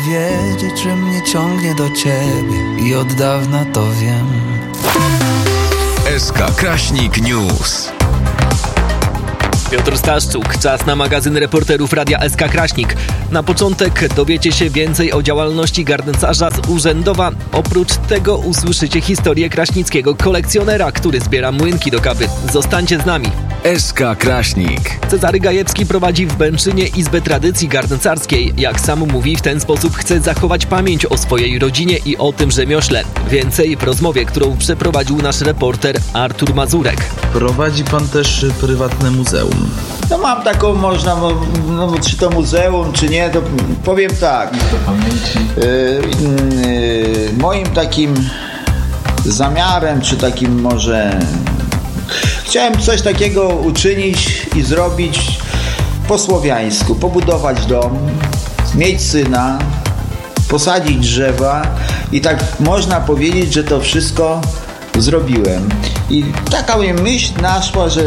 Wiedzieć, że mnie ciągnie do ciebie i od dawna to wiem. SK Kraśnik News. Piotr Staszczuk, czas na magazyn reporterów Radia SK Kraśnik. Na początek dowiecie się więcej o działalności garncarza z Urzędowa. Oprócz tego usłyszycie historię kraśnickiego kolekcjonera, który zbiera młynki do kawy. Zostańcie z nami. SK Kraśnik. Cezary Gajewski prowadzi w Bęczynie Izbę Tradycji Garncarskiej. Jak sam mówi, w ten sposób chce zachować pamięć o swojej rodzinie i o tym rzemiośle. Więcej w rozmowie, którą przeprowadził nasz reporter Artur Mazurek. Prowadzi pan też prywatne muzeum. No mam taką, można, no, czy to muzeum, czy nie, to powiem tak. Moim takim zamiarem, czy takim może... Chciałem coś takiego uczynić i zrobić po słowiańsku. Pobudować dom, mieć syna, posadzić drzewa i tak można powiedzieć, że to wszystko zrobiłem. I taka myśl naszła, że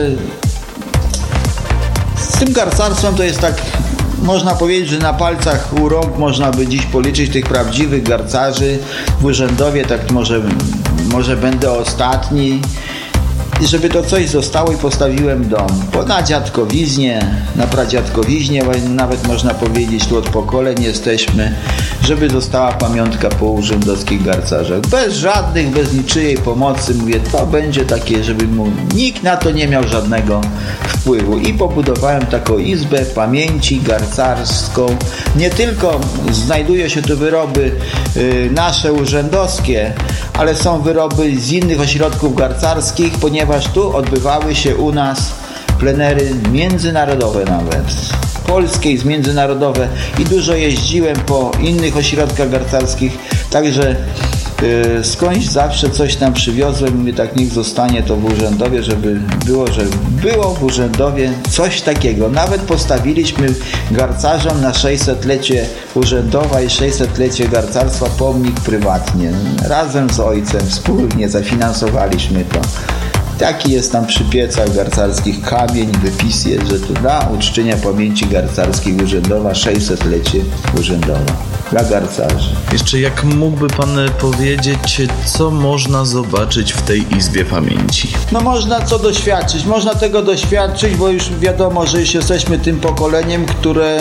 z tym garcarstwem to jest tak, można powiedzieć, że na palcach u rąk można by dziś policzyć tych prawdziwych garcarzy w Urzędowie, tak może będę ostatni. I żeby to coś zostało i postawiłem dom. Na dziadkowiźnie, na pradziadkowiźnie, nawet można powiedzieć, tu od pokoleń jesteśmy, żeby została pamiątka po urzędowskich garcarzach. Bez niczyjej pomocy, mówię, to będzie takie, żeby nikt na to nie miał żadnego wpływu. I pobudowałem taką izbę pamięci garcarską. Nie tylko znajdują się tu wyroby nasze urzędowskie, ale są wyroby z innych ośrodków garcarskich, ponieważ tu odbywały się u nas plenery międzynarodowe nawet. Polskie i międzynarodowe i dużo jeździłem po innych ośrodkach garcarskich, także skądś zawsze coś tam przywiozłem, mówię, tak niech zostanie to w Urzędowie, żeby było w Urzędowie coś takiego. Nawet postawiliśmy garcarzom na 600-lecie Urzędowa i 600-lecie garcarstwa pomnik prywatnie. Razem z ojcem, wspólnie zafinansowaliśmy to. Taki jest tam przy piecach garcarskich kamień, wypis jest, że tu dla uczczenia pamięci garcarskiej Urzędowa 600-lecie Urzędowa dla garcarzy. Jeszcze jak mógłby pan powiedzieć, co można zobaczyć w tej Izbie Pamięci? No można co doświadczyć, można tego doświadczyć, bo już wiadomo, że już jesteśmy tym pokoleniem, które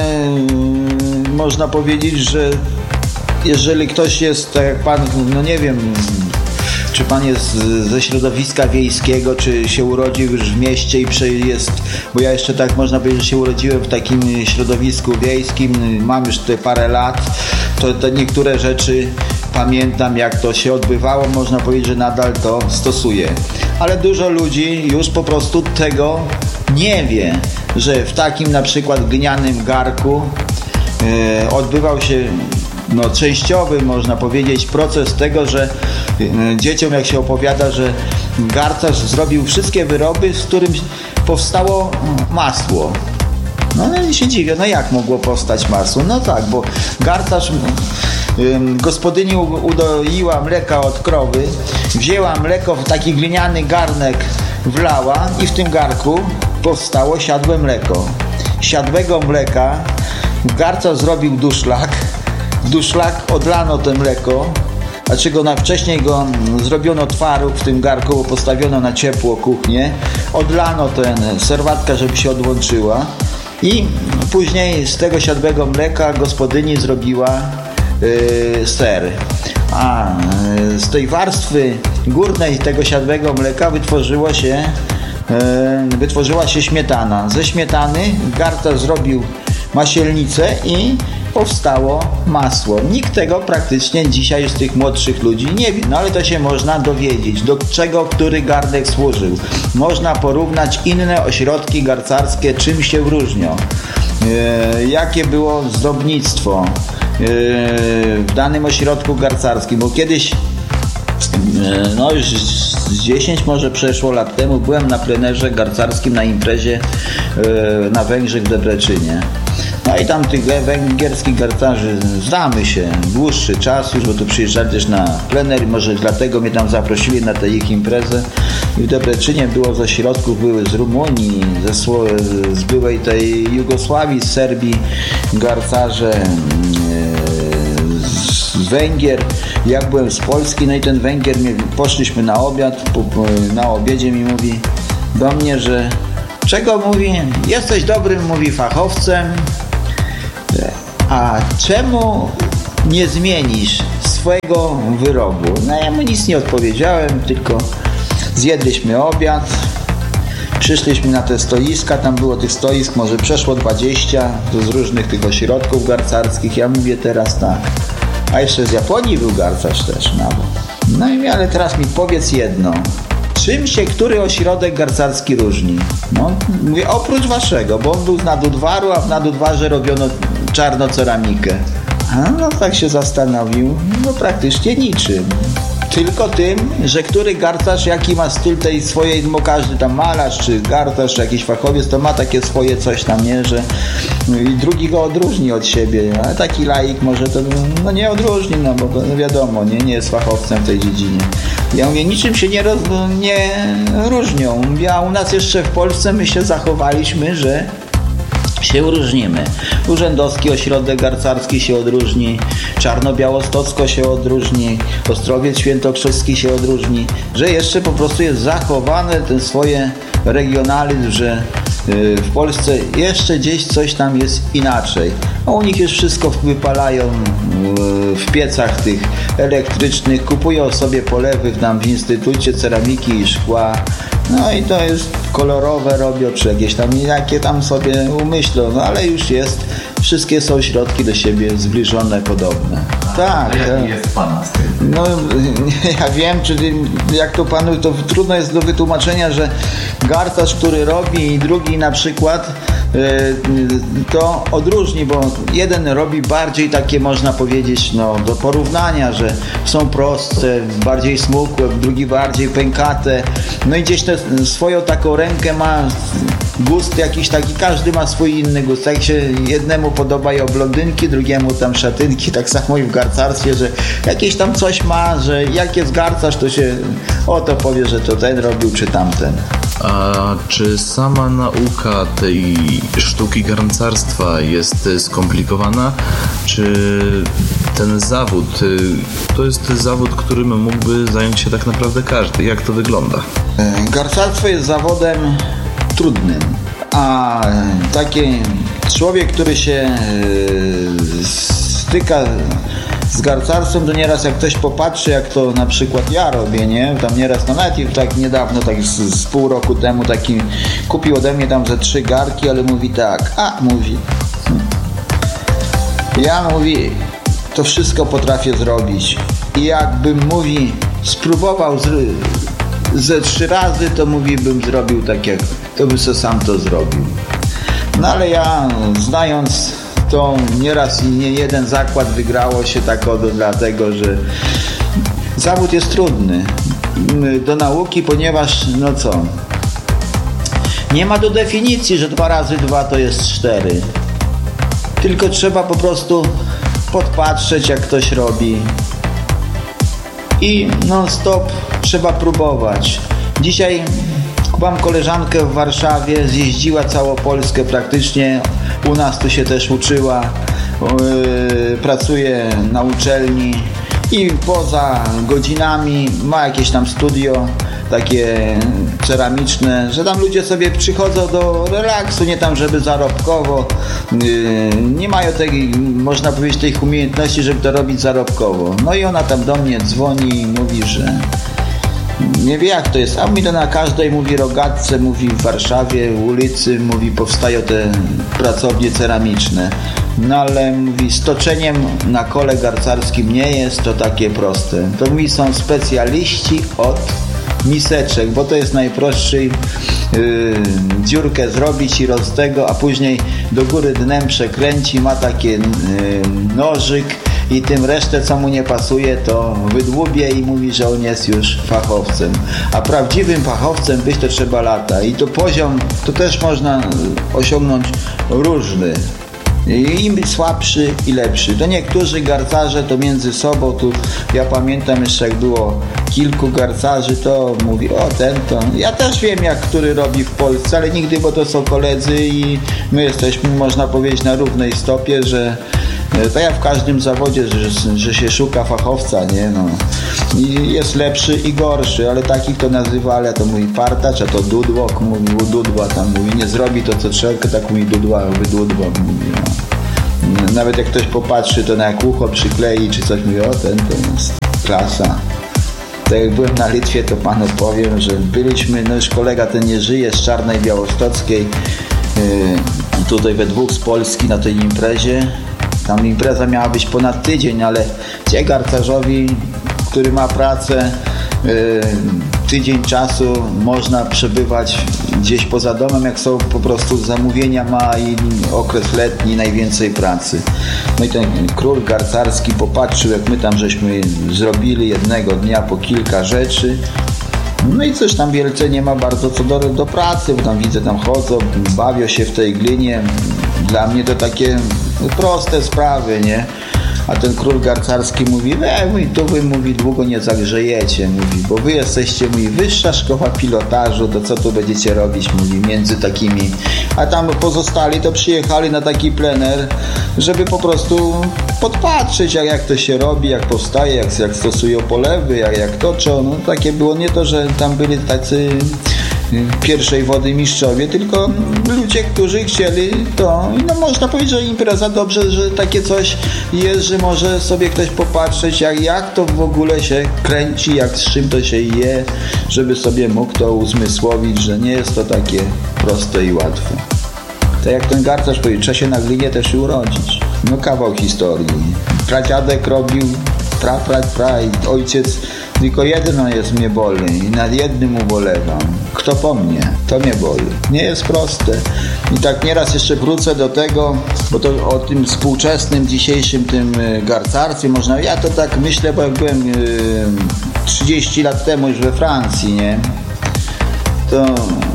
można powiedzieć, że jeżeli ktoś jest, tak jak pan, no nie wiem, czy pan jest ze środowiska wiejskiego, czy się urodził już w mieście i jest, bo ja jeszcze tak można powiedzieć, że się urodziłem w takim środowisku wiejskim, mam już tutaj parę lat, to niektóre rzeczy pamiętam, jak to się odbywało, można powiedzieć, że nadal to stosuję. Ale dużo ludzi już po prostu tego nie wie, że w takim na przykład glinianym garku odbywał się częściowy, można powiedzieć, proces tego, że dzieciom jak się opowiada, że garcarz zrobił wszystkie wyroby, z którym powstało masło. No i się dziwię, jak mogło powstać masło? No tak, bo garcarz, gospodyni udoiła mleka od krowy, wzięła mleko w taki gliniany garnek, wlała i w tym garku powstało siadłe mleko. Siadłego mleka garcarz zrobił duszlak. W duszlak odlano to mleko, wcześniej go zrobiono twaróg w tym garku, bo postawiono na ciepło kuchnię, odlano serwatka, żeby się odłączyła i później z tego siadłego mleka gospodyni zrobiła ser. A z tej warstwy górnej tego siadłego mleka wytworzyła się śmietana. Ze śmietany garcarz zrobił masielnicę i powstało masło. Nikt tego praktycznie dzisiaj z tych młodszych ludzi nie wie, ale to się można dowiedzieć, do czego który garnek służył. Można porównać inne ośrodki garcarskie, czym się różnią. Jakie było zdobnictwo w danym ośrodku garcarskim, bo kiedyś już z 10 może przeszło lat temu byłem na plenerze garcarskim na imprezie na Węgrzech w Debreczynie. No i tam tych węgierskich garcarzy znamy się dłuższy czas już, bo tu przyjeżdżali też na plener i może dlatego mnie tam zaprosili na tę ich imprezę. I w Debreczynie było z ośrodków, były z Rumunii, z byłej tej Jugosławii, z Serbii garcarze, Węgier, jak byłem z Polski, no i ten Węgier, poszliśmy na obiad, na obiedzie mi mówi do mnie, że czego mówi, jesteś dobrym, mówi, fachowcem, a czemu nie zmienisz swojego wyrobu? No ja mu nic nie odpowiedziałem, tylko zjedliśmy obiad, przyszliśmy na te stoiska, tam było tych stoisk może przeszło 20 z różnych tych ośrodków garcarskich. Ja mówię teraz tak, a jeszcze z Japonii był garcarz też nawet. No i ale teraz mi powiedz jedno, czym się który ośrodek garcarski różni? No mówię, oprócz waszego, bo on był z Nadudwaru, a w Nadudwarze robiono czarnoceramikę. A no tak się zastanowił, no praktycznie niczym. Tylko tym, że który garcarz jaki ma styl tej swojej, bo każdy tam malarz, czy garcarz, czy jakiś fachowiec, to ma takie swoje coś tam, nie, że i drugi go odróżni od siebie, ale taki laik może to no nie odróżni, no bo no wiadomo, nie jest fachowcem w tej dziedzinie. Ja mówię, niczym się nie różnią. Mówię, a u nas jeszcze w Polsce my się zachowaliśmy, że się różnimy. Urzędowski Ośrodek Garcarski się odróżni, Czarno-Białostocko się odróżni, Ostrowiec Świętokrzyski się odróżni, że jeszcze po prostu jest zachowane ten swoje regionalizm, że w Polsce jeszcze gdzieś coś tam jest inaczej. A u nich już wszystko wypalają w piecach tych elektrycznych, kupują sobie polewy tam w Instytucie Ceramiki i Szkła. No i to jest kolorowe robią, czy jakieś tam, jakie tam sobie umyślą, no ale już jest, wszystkie są środki do siebie zbliżone, podobne. Tak. Jaki jest Pana styl? No ja wiem, czyli jak to Panu, to trudno jest do wytłumaczenia, że garcarz, który robi i drugi na przykład to odróżni, bo jeden robi bardziej takie, można powiedzieć, no do porównania, że są prostsze, bardziej smukłe, drugi bardziej pękate, no i gdzieś swoją taką rękę ma, gust jakiś taki, każdy ma swój inny gust, jak się jednemu podobają blondynki, drugiemu tam szatynki, tak samo i w garcarstwie, że jakieś tam coś ma, że jak jest garcarz, to się o to powie, że to ten robił, czy tamten. A czy sama nauka tej sztuki garncarstwa jest skomplikowana? Czy ten zawód to jest zawód, którym mógłby zająć się tak naprawdę każdy? Jak to wygląda? Garcarstwo jest zawodem trudnym, a taki człowiek, który się styka z garcarstwem, to nieraz jak ktoś popatrzy, jak to na przykład ja robię, nie? Tam nieraz, no nawet tak niedawno, tak z pół roku temu taki kupił ode mnie tam ze 3 garki, ale mówi tak, ja mówi, to wszystko potrafię zrobić i jakbym, mówi, spróbował ze 3 razy, to mówi, bym zrobił tak jak, to by sobie sam to zrobił. No ale ja, znając to nieraz i nie jeden zakład wygrało się tak dlatego, że zawód jest trudny do nauki, ponieważ no co, nie ma do definicji, że 2 razy 2 to jest 4, tylko trzeba po prostu podpatrzeć, jak ktoś robi i non stop trzeba próbować. Dzisiaj mam koleżankę w Warszawie, zjeździła całą Polskę praktycznie, u nas tu się też uczyła, pracuje na uczelni i poza godzinami ma jakieś tam studio takie ceramiczne, że tam ludzie sobie przychodzą do relaksu, nie tam żeby zarobkowo, nie mają tej, można powiedzieć, tej umiejętności, żeby to robić zarobkowo. No i ona tam do mnie dzwoni i mówi, że nie wie jak to jest, a mi to na każdej, mówi, rogatce, mówi, w Warszawie, w ulicy, mówi, powstają te pracownie ceramiczne. No ale mówi, z toczeniem na kole garcarskim nie jest to takie proste. To mówi, są specjaliści od miseczek, bo to jest najprostszy, dziurkę zrobić i roz tego, a później do góry dnem przekręci, ma taki nożyk i tym resztę, co mu nie pasuje, to wydłubie i mówi, że on jest już fachowcem. A prawdziwym fachowcem być to trzeba lata. I to poziom, to też można osiągnąć różny. Im słabszy i lepszy. To niektórzy garcarze to między sobą, tu ja pamiętam jeszcze jak było kilku garcarzy, to mówi, o ten to. Ja też wiem jak który robi w Polsce, ale nigdy, bo to są koledzy i my jesteśmy, można powiedzieć, na równej stopie, że To ja w każdym zawodzie, że się szuka fachowca, nie? No. I jest lepszy i gorszy, ale takich to nazywa, ale to mówi partacz, a to dudłok, mówi u dudła, tam mówi nie zrobi to co trzeba, tak mówi dudła, wydudła, mówi. No. Nawet jak ktoś popatrzy, to na jak ucho przyklei, czy coś mówi, o ten to jest klasa. Tak jak byłem na Litwie, to panu powiem, że byliśmy, no już kolega ten nie żyje, z Czarnej Białostockiej, tutaj we dwóch z Polski na tej imprezie. Tam impreza miała być ponad tydzień, ale gdzie garcarzowi, który ma pracę, tydzień czasu można przebywać gdzieś poza domem, jak są po prostu zamówienia ma i okres letni, najwięcej pracy. No i ten król garcarski popatrzył, jak my tam żeśmy zrobili jednego dnia po kilka rzeczy. No i coś tam wielce nie ma bardzo co do pracy, bo tam widzę, tam chodzą, bawią się w tej glinie. Dla mnie to takie proste sprawy, nie? A ten król garcarski mówi, to wy, mówi, długo nie zagrzejecie, mówi, bo wy jesteście, mówi, wyższa szkoła pilotażu, to co tu będziecie robić, mówi, między takimi. A tam pozostali to przyjechali na taki plener, żeby po prostu podpatrzeć, jak to się robi, jak powstaje, jak stosują polewy, jak toczą. No takie było, nie to, że tam byli tacy pierwszej wody mistrzowie, tylko ludzie, którzy chcieli to. No można powiedzieć, że impreza dobrze, że takie coś jest, że może sobie ktoś popatrzeć, jak to w ogóle się kręci, z czym to się je, żeby sobie mógł to uzmysłowić, że nie jest to takie proste i łatwe. Tak jak ten garcarz powiedział, trzeba się na glinie też urodzić. No kawał historii. Pradziadek robił, i ojciec, tylko jedno jest mnie boli i nad jednym ubolewam. Kto po mnie? To mnie boli. Nie jest proste. I tak nieraz jeszcze wrócę do tego, bo to o tym współczesnym, dzisiejszym tym garcarstwie można, ja to tak myślę, bo jak byłem 30 lat temu już we Francji, nie? To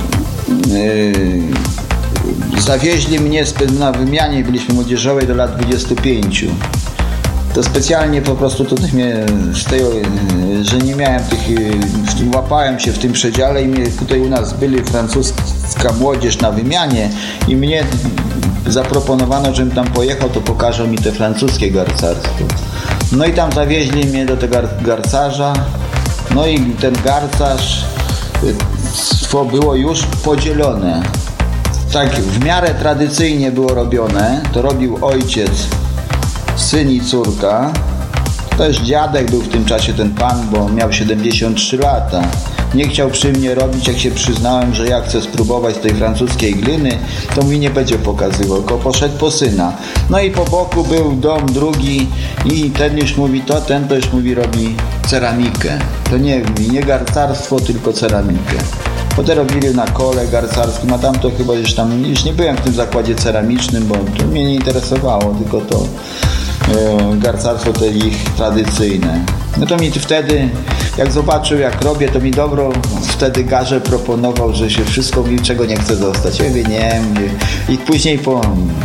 zawieźli mnie na wymianie, byliśmy młodzieżowej do lat 25. To specjalnie po prostu tutaj mnie z tego, że nie miałem łapałem się w tym przedziale i mnie tutaj u nas byli francuska młodzież na wymianie i mnie zaproponowano, żebym tam pojechał, to pokażą mi te francuskie garcarstwo. No i tam zawieźli mnie do tego garcarza, no i ten garcarz było już podzielone. Tak w miarę tradycyjnie było robione, to robił ojciec, syn i córka. Też dziadek był w tym czasie ten pan, bo miał 73 lata. Nie chciał przy mnie robić, jak się przyznałem, że ja chcę spróbować tej francuskiej gliny, to mi nie będzie pokazywał, tylko poszedł po syna. No i po boku był dom drugi i ten już mówi ten to już mówi robi ceramikę. To nie garcarstwo, tylko ceramikę. Potem robili na kole garcarskim, a tam to chyba już nie byłem w tym zakładzie ceramicznym, bo to mnie nie interesowało, tylko to garcarstwo te ich tradycyjne. No to mi wtedy, jak zobaczył jak robię, to mi dobro wtedy garze proponował, że się wszystko mi czego nie chce zostać. Ja mówię, nie. I później po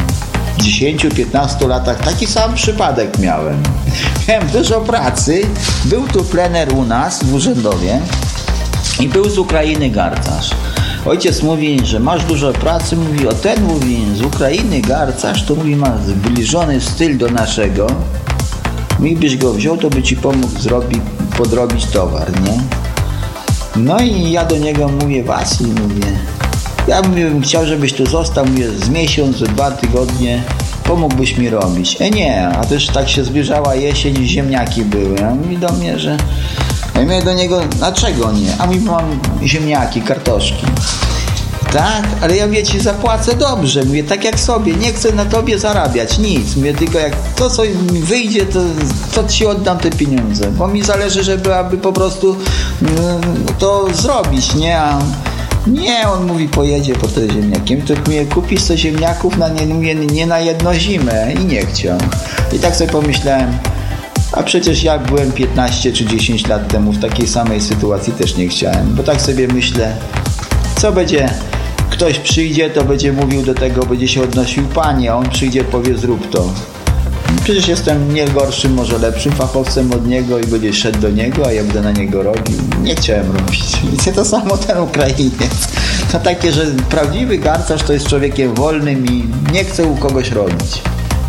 10-15 latach taki sam przypadek miałem. Miałem dużo pracy, był tu plener u nas w Urzędowie i był z Ukrainy garcarz. Ojciec mówi, że masz dużo pracy, mówi, mówi, z Ukrainy garcarz, to mówi, ma zbliżony styl do naszego. Mówi, byś go wziął, to by ci pomógł podrobić towar, nie? No i ja do niego mówię, Wasil, mówię, ja bym chciał, żebyś tu został, mówię, z miesiąc, 2 tygodnie, pomógłbyś mi robić. Nie, a też tak się zbliżała jesień i ziemniaki były. A mówi do mnie, że... Ja mówię do niego, dlaczego nie? A mówi, mam ziemniaki, kartoszki. Tak, ale ja mówię, ci zapłacę dobrze. Mówię, tak jak sobie, nie chcę na tobie zarabiać nic. Mówię, tylko jak to, co mi wyjdzie, to ci oddam te pieniądze. Bo mi zależy, żeby po prostu to zrobić, nie? A nie, on mówi, pojedzie po te ziemniaki. To mnie kupisz te ziemniaków nie na jedną zimę i nie chciał. I tak sobie pomyślałem, a przecież ja byłem 15 czy 10 lat temu w takiej samej sytuacji, też nie chciałem. Bo tak sobie myślę, co będzie, ktoś przyjdzie, to będzie mówił do tego, będzie się odnosił panie, a on przyjdzie, powie zrób to. Przecież jestem nie gorszym, może lepszym fachowcem od niego i będzie szedł do niego, a ja będę na niego robił. Nie chciałem robić. Wiecie, to samo ten Ukrainiec. To takie, że prawdziwy garcarz to jest człowiekiem wolnym i nie chce u kogoś robić.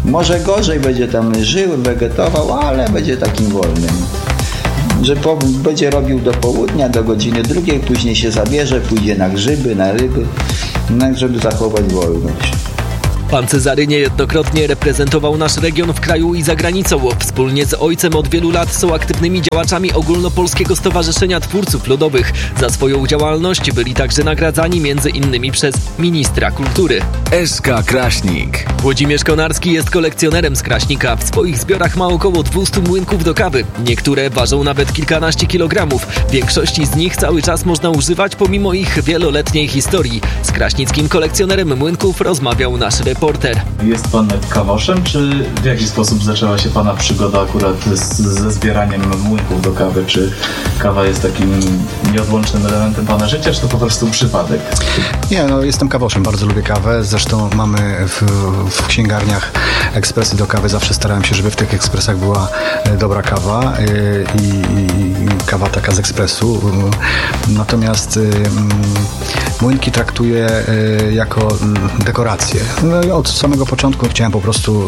Może gorzej będzie tam żył, wegetował, ale będzie takim wolnym. Że będzie robił do południa, do godziny 2, później się zabierze, pójdzie na grzyby, na ryby, żeby zachować wolność. Pan Cezary niejednokrotnie reprezentował nasz region w kraju i za granicą. Wspólnie z ojcem od wielu lat są aktywnymi działaczami Ogólnopolskiego Stowarzyszenia Twórców Ludowych. Za swoją działalność byli także nagradzani m.in. przez ministra kultury. SK Kraśnik. Włodzimierz Konarski jest kolekcjonerem z Kraśnika. W swoich zbiorach ma około 200 młynków do kawy. Niektóre ważą nawet kilkanaście kilogramów. Większości z nich cały czas można używać pomimo ich wieloletniej historii. Z kraśnickim kolekcjonerem młynków rozmawiał nasz reporter. Jest pan kawoszem, czy w jaki sposób zaczęła się pana przygoda akurat ze zbieraniem młynków do kawy? Czy kawa jest takim nieodłącznym elementem pana życia, czy to po prostu przypadek? Nie, jestem kawoszem, bardzo lubię kawę. Zresztą mamy w księgarniach ekspresy do kawy. Zawsze starałem się, żeby w tych ekspresach była dobra kawa i kawa taka z ekspresu. Natomiast młynki traktuję jako dekorację. Od samego początku chciałem po prostu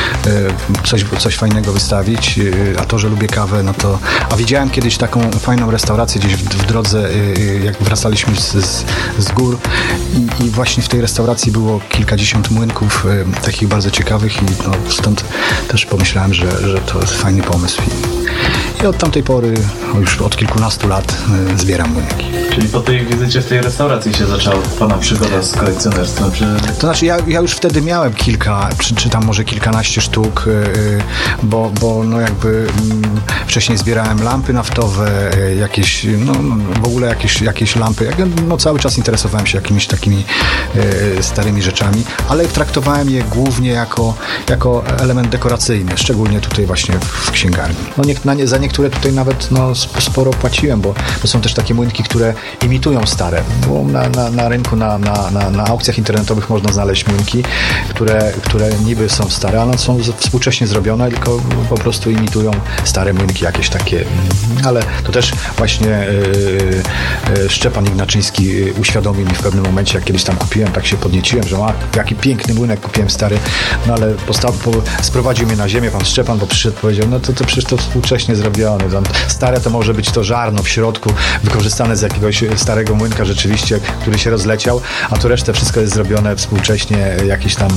coś fajnego wystawić, a to, że lubię kawę, a widziałem kiedyś taką fajną restaurację gdzieś w drodze, jak wracaliśmy z gór i właśnie w tej restauracji było kilkadziesiąt młynków takich bardzo ciekawych i stąd też pomyślałem, że to jest fajny pomysł i od tamtej pory, już od kilkunastu lat zbieram młynki. Czyli po tej wizycie w tej restauracji się zaczęła pana przygoda z kolekcjonerstwem? To znaczy ja już wtedy miałem kilka, czy tam może kilkanaście sztuk, bo wcześniej zbierałem lampy naftowe, jakieś, w ogóle jakieś lampy. Cały czas interesowałem się jakimiś takimi starymi rzeczami, ale traktowałem je głównie jako element dekoracyjny, szczególnie tutaj właśnie w księgarni. Za niektóre tutaj nawet sporo płaciłem, bo to są też takie młynki, które imitują stare. Bo na rynku, na aukcjach internetowych można znaleźć młynki, które niby są stare, ale są współcześnie zrobione, tylko po prostu imitują stare młynki jakieś takie. Ale to też właśnie Szczepan Ignaczyński uświadomił mi w pewnym momencie, jak kiedyś tam kupiłem, tak się podnieciłem, że jaki piękny młynek kupiłem stary, ale sprowadził mnie na ziemię pan Szczepan, bo przyszedł, powiedział, to przecież to współcześnie zrobione. Stare to może być to żarno w środku, wykorzystane z jakiegoś starego młynka rzeczywiście, który się rozleciał, a to resztę wszystko jest zrobione współcześnie, jakiś tam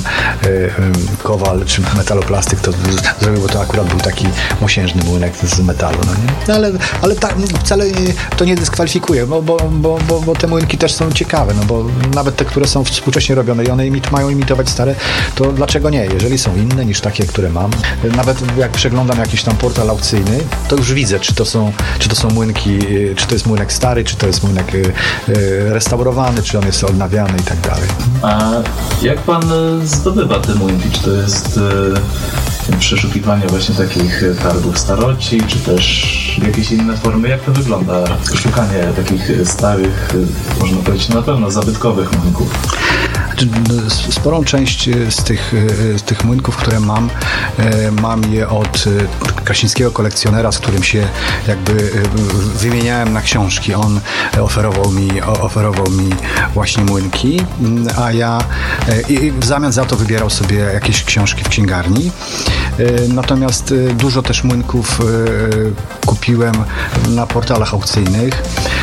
kowal czy metaloplastyk to zrobił, bo to akurat był taki mosiężny młynek z metalu. Ale wcale to nie dyskwalifikuje, bo te młynki też są ciekawe, bo nawet te, które są współcześnie robione i one mają imitować stare, to dlaczego nie? Jeżeli są inne niż takie, które mam. Nawet jak przeglądam jakiś tam portal aukcyjny, to już widzę, czy to są młynki, czy to jest młynek stary, czy to jest młynek restaurowany, czy on jest odnawiany i tak dalej. A jak pan zdobywa te młynki? Czy to jest przeszukiwanie właśnie takich targów staroci, czy też jakieś inne formy? Jak to wygląda? Szukanie takich starych, można powiedzieć, na pewno zabytkowych młynków. Sporą część z tych młynków, które mam je od kraśnickiego kolekcjonera, z którym się jakby wymieniałem na książki. On oferował mi właśnie młynki, a ja i w zamian za to wybierał sobie jakieś książki w księgarni. Natomiast dużo też młynków kupiłem na portalach aukcyjnych.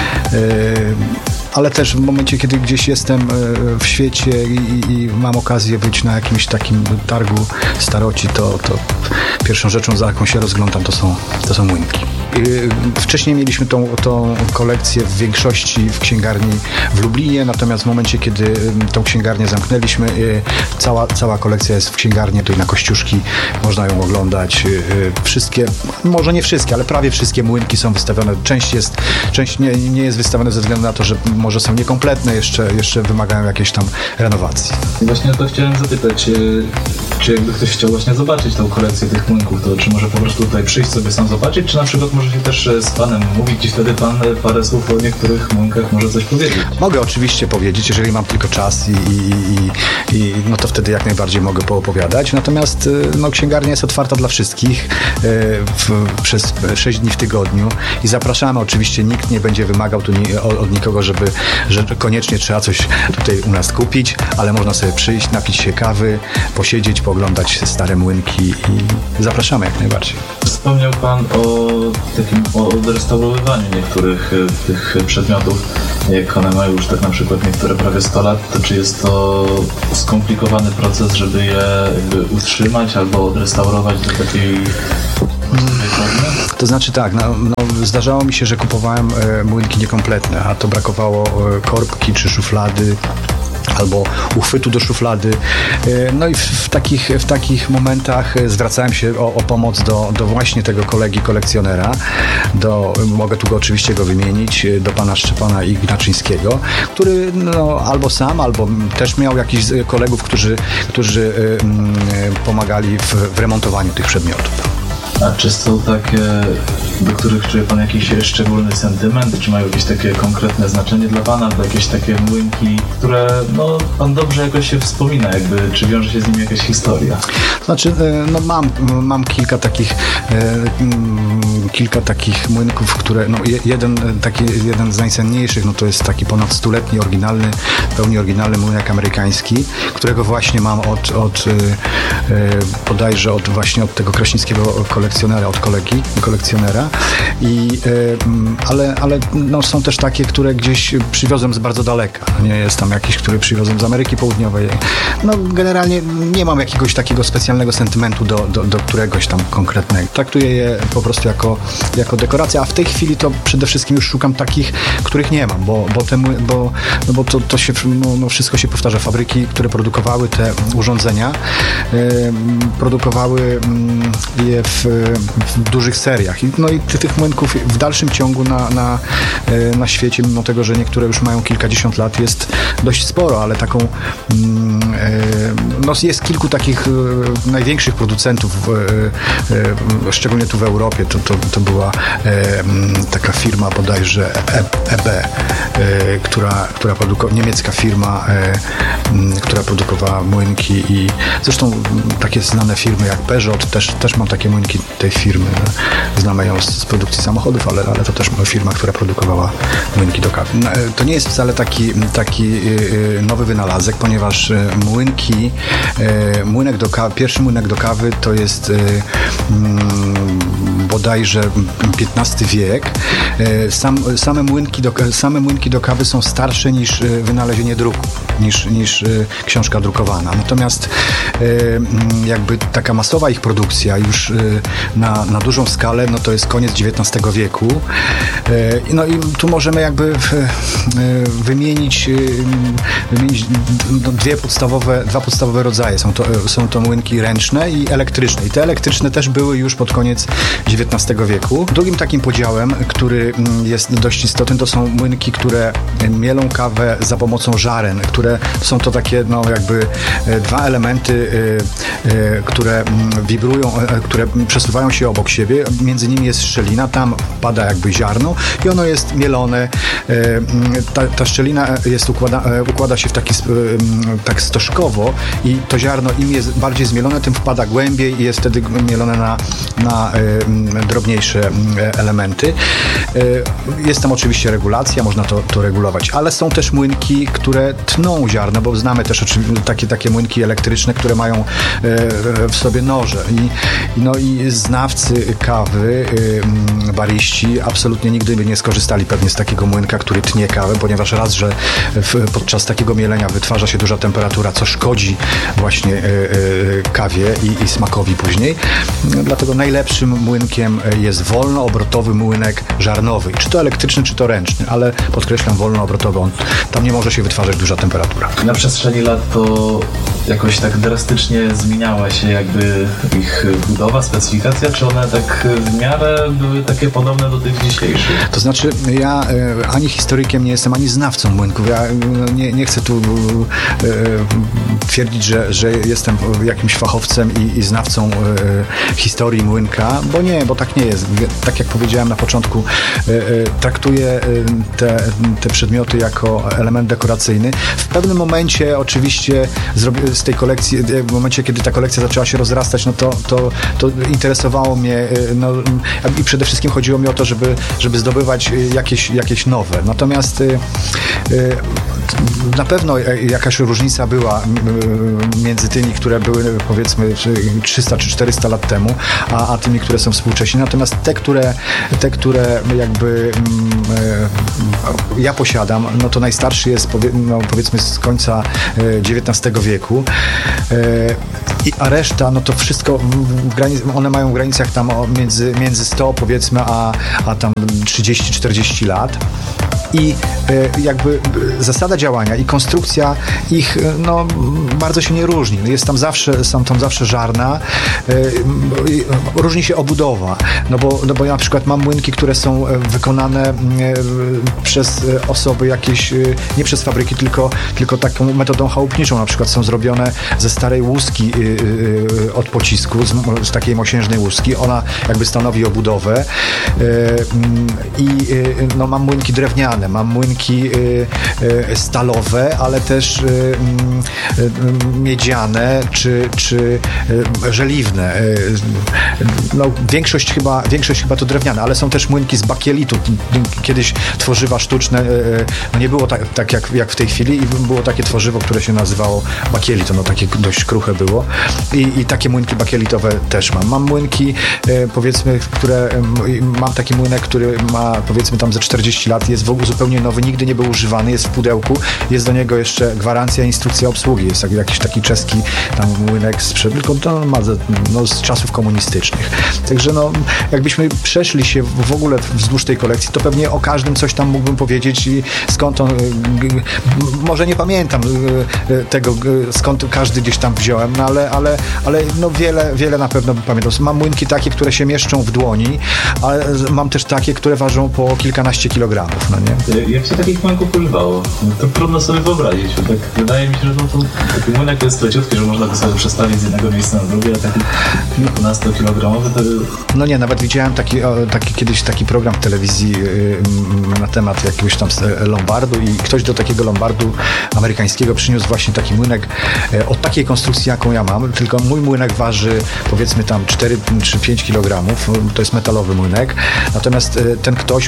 Ale też w momencie, kiedy gdzieś jestem w świecie i mam okazję być na jakimś takim targu staroci, to pierwszą rzeczą, za jaką się rozglądam, to są młynki. Wcześniej mieliśmy tą kolekcję w większości w księgarni w Lublinie, natomiast w momencie, kiedy tą księgarnię zamknęliśmy, cała kolekcja jest w księgarni, tutaj na Kościuszki, można ją oglądać. Wszystkie, może nie wszystkie, ale prawie wszystkie młynki są wystawione. Część nie jest wystawiona ze względu na to, że może są niekompletne, jeszcze wymagają jakiejś tam renowacji. Właśnie o to chciałem zapytać, czy jakby ktoś chciał właśnie zobaczyć tą kolekcję tych młynków, to czy może po prostu tutaj przyjść sobie sam zobaczyć, czy na przykład może się też z panem mówić i wtedy pan parę słów o niektórych młynkach może coś powiedzieć. Mogę oczywiście powiedzieć, jeżeli mam tylko czas i no to wtedy jak najbardziej mogę poopowiadać. Natomiast no, księgarnia jest otwarta dla wszystkich przez 6 dni w tygodniu i zapraszamy. Oczywiście nikt nie będzie wymagał tu od nikogo, że koniecznie trzeba coś tutaj u nas kupić, ale można sobie przyjść, napić się kawy, posiedzieć, pooglądać stare młynki i zapraszamy jak najbardziej. Wspomniał pan o takim odrestaurowywaniu niektórych tych przedmiotów. Jak one mają już tak na przykład niektóre prawie 100 lat, to czy jest to skomplikowany proces, żeby je jakby utrzymać albo odrestaurować do takiej formy? To znaczy tak, zdarzało mi się, że kupowałem młynki niekompletne, a to brakowało korbki czy szuflady albo uchwytu do szuflady. No i w takich momentach zwracałem się o pomoc do właśnie tego kolegi kolekcjonera. Mogę tu oczywiście go wymienić, do pana Szczepana Ignaczyńskiego, który albo sam, albo też miał jakichś kolegów, którzy pomagali w remontowaniu tych przedmiotów. A czy są takie, do których czuje pan jakiś szczególny sentyment? Czy mają jakieś takie konkretne znaczenie dla pana? Albo jakieś takie młynki, które pan dobrze jakoś się wspomina, czy wiąże się z nimi jakaś historia? Znaczy, mam kilka takich młynków, które, jeden z najcenniejszych, to jest taki ponad 100-letni pełni oryginalny młynek amerykański, którego właśnie mam bodajże od tego kraśnickiego kolekcjonera, od kolegi kolekcjonera. Ale są też takie, które gdzieś przywiozłem z bardzo daleka. Nie jest tam jakiś, który przywiozłem z Ameryki Południowej. Generalnie nie mam jakiegoś takiego specjalnego sentymentu do któregoś tam konkretnego. Traktuję je po prostu jako dekorację, a w tej chwili to przede wszystkim już szukam takich, których nie mam, bo to się, wszystko się powtarza. Fabryki, które produkowały te urządzenia, produkowały je w dużych seriach. I tych młynków w dalszym ciągu na świecie, mimo tego, że niektóre już mają kilkadziesiąt lat, jest dość sporo, ale jest kilku takich największych producentów, szczególnie tu w Europie. To była taka firma bodajże EB, która produkowała, niemiecka firma, która produkowała młynki i zresztą takie znane firmy jak Peugeot, też mam takie młynki tej firmy. Znamy ją z produkcji samochodów, ale to też firma, która produkowała młynki do kawy. To nie jest wcale taki nowy wynalazek, ponieważ pierwszy młynek do kawy to jest bodajże XV wiek. Same młynki do kawy są starsze niż wynalezienie druku, niż książka drukowana. Natomiast jakby taka masowa ich produkcja już na dużą skalę, to jest koniec XIX wieku. I tu możemy jakby wymienić dwa podstawowe rodzaje. Są to młynki ręczne i elektryczne. I te elektryczne też były już pod koniec XIX wieku. Drugim takim podziałem, który jest dość istotny, to są młynki, które mielą kawę za pomocą żaren, które są to takie jakby dwa elementy, które wibrują, które przesuwają się obok siebie. Między nimi jest szczelina, tam pada jakby ziarno i ono jest mielone. Ta szczelina układa się w tak stożkowo i to ziarno im jest bardziej zmielone, tym wpada głębiej i jest wtedy mielone na drobniejsze elementy. Jest tam oczywiście regulacja, można to regulować, ale są też młynki, które tną ziarno, bo znamy też takie młynki elektryczne, które mają w sobie noże i znawcy kawy, bariści absolutnie nigdy by nie skorzystali pewnie z takiego młynka, który tnie kawę, ponieważ raz, że podczas takiego mielenia wytwarza się duża temperatura, co szkodzi właśnie kawie i smakowi później. Dlatego najlepszym młynkiem jest wolnoobrotowy młynek żarnowy, czy to elektryczny, czy to ręczny, ale podkreślam wolnoobrotowy. Tam nie może się wytwarzać duża temperatura. temperatura. Na przestrzeni lat to jakoś tak drastycznie zmieniała się jakby ich budowa, specyfikacja, czy one tak w miarę były takie podobne do tych dzisiejszych? To znaczy, ja ani historykiem nie jestem, ani znawcą młynków. Ja nie chcę tu twierdzić, że jestem jakimś fachowcem i znawcą historii młynka, bo tak nie jest. Tak jak powiedziałem na początku, traktuję te przedmioty jako element dekoracyjny. W pewnym momencie oczywiście z tej kolekcji, w momencie, kiedy ta kolekcja zaczęła się rozrastać, no to interesowało mnie, no, i przede wszystkim chodziło mi o to, żeby zdobywać jakieś nowe. Natomiast na pewno jakaś różnica była między tymi, które były, powiedzmy, 300 czy 400 lat temu, a tymi, które są współcześnie. Natomiast te, które jakby ja posiadam, no to najstarszy jest powiedzmy z końca XIX wieku, a reszta, no to wszystko one mają w granicach tam między 100, powiedzmy, a tam 30-40 lat. I jakby zasada działania i konstrukcja ich, no, bardzo się nie różni. Są tam zawsze żarna, różni się obudowa, no bo ja na przykład mam młynki, które są wykonane przez osoby jakieś, nie przez fabryki, tylko taką metodą chałupniczą. Na przykład są zrobione ze starej łuski od pocisku, z takiej mosiężnej łuski. Ona jakby stanowi obudowę i no, mam młynki drewniane, mam młynki stalowe, ale też miedziane czy żeliwne. No, większość chyba to drewniane, ale są też młynki z bakielitu. Kiedyś tworzywa sztuczne, no nie było tak jak w tej chwili, i było takie tworzywo, które się nazywało bakielit. No takie dość kruche było. I takie młynki bakielitowe też mam. Mam młynki, powiedzmy, mam taki młynek, który ma, powiedzmy, tam ze 40 lat, jest zupełnie nowy, nigdy nie był używany, jest w pudełku, jest do niego jeszcze gwarancja, instrukcja obsługi. Jest jakiś taki czeski tam młynek tylko z czasów komunistycznych. Także no, jakbyśmy przeszli się w ogóle wzdłuż tej kolekcji, to pewnie o każdym coś tam mógłbym powiedzieć i skąd on, może nie pamiętam tego, skąd każdy gdzieś tam wziąłem, no ale no wiele na pewno pamiętam. Mam młynki takie, które się mieszczą w dłoni, ale mam też takie, które ważą po kilkanaście kilogramów, no nie? Jak się takich młynków używało? To trudno sobie wyobrazić. Tak wydaje mi się, że taki młynek to jest leciutki, że można go sobie przestawić z jednego miejsca na drugie, a taki kilkunastokilogramowy to... No nie, nawet widziałem kiedyś taki program w telewizji na temat jakiegoś tam lombardu i ktoś do takiego lombardu amerykańskiego przyniósł właśnie taki młynek o takiej konstrukcji, jaką ja mam, tylko mój młynek waży, powiedzmy, tam 4 czy 5 kilogramów, to jest metalowy młynek, natomiast ten ktoś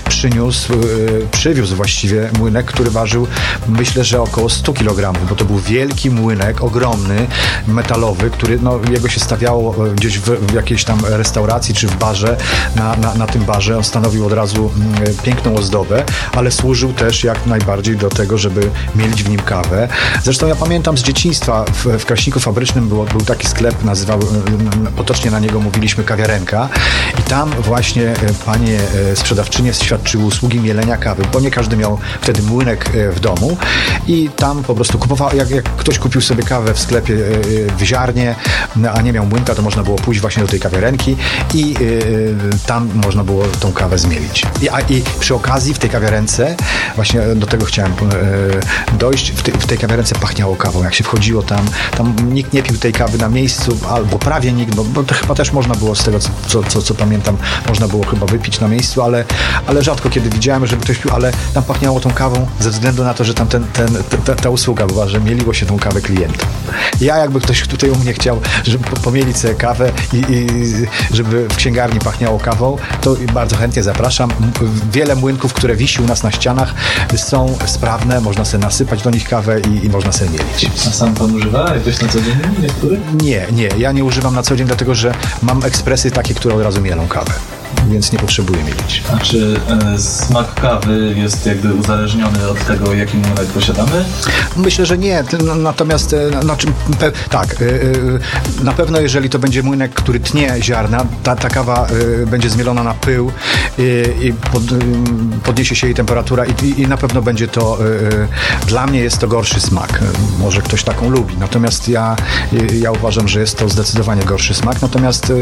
przywiózł właściwie młynek, który ważył, myślę, że około 100 kg, bo to był wielki młynek, ogromny, metalowy, który, no, jego się stawiało gdzieś w jakiejś tam restauracji czy w barze, na tym barze. On stanowił od razu piękną ozdobę, ale służył też jak najbardziej do tego, żeby mielić w nim kawę. Zresztą ja pamiętam z dzieciństwa, w Kraśniku Fabrycznym był taki sklep, potocznie na niego mówiliśmy Kawiarenka, i tam właśnie panie sprzedawczynie świadczyły usługi mielenia kawy, bo nie każdy miał wtedy młynek w domu i tam po prostu kupował, jak ktoś kupił sobie kawę w sklepie w ziarnie, a nie miał młynka, to można było pójść właśnie do tej kawiarenki i tam można było tą kawę zmielić. I przy okazji w tej kawiarence, właśnie do tego chciałem dojść, w tej kawiarence pachniało kawą. Jak się wchodziło tam nikt nie pił tej kawy na miejscu, albo prawie nikt, bo to chyba też można było, z tego co pamiętam, można było chyba wypić na miejscu, ale rzadko kiedy widziałem, żeby ktoś pił, ale tam pachniało tą kawą ze względu na to, że tam ta usługa była, że mieliło się tą kawę klientom. Ja, jakby ktoś tutaj u mnie chciał, żeby pomielić sobie kawę i żeby w księgarni pachniało kawą, to bardzo chętnie zapraszam. Wiele młynków, które wisi u nas na ścianach, są sprawne, można sobie nasypać do nich kawę i można sobie mielić. A sam pan używa jakoś na co dzień niektóry? Nie, ja nie używam na co dzień, dlatego że mam ekspresy takie, które od razu mielą kawę. więc nie potrzebuję mielić. A czy smak kawy jest jakby uzależniony od tego, jaki młynek posiadamy? Myślę, że nie, natomiast na pewno jeżeli to będzie młynek, który tnie ziarna, ta kawa będzie zmielona na pył i podniesie się jej temperatura i na pewno będzie to, dla mnie jest to gorszy smak. Może ktoś taką lubi, natomiast ja uważam, że jest to zdecydowanie gorszy smak, natomiast